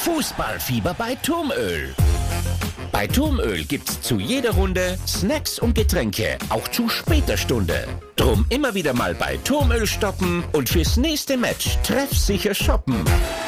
Fußballfieber bei Turmöl. Bei Turmöl gibt's zu jeder Runde Snacks und Getränke, auch zu später Stunde. Drum immer wieder mal bei Turmöl stoppen und fürs nächste Match treffsicher shoppen.